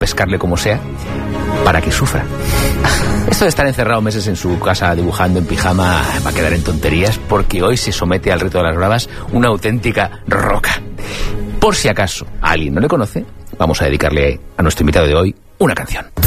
pescarle como sea, para que sufra. Esto de estar encerrado meses en su casa dibujando en pijama va a quedar en tonterías, porque hoy se somete al reto de las bravas una auténtica roca. Por si acaso a alguien no le conoce, vamos a dedicarle a nuestro invitado de hoy una canción.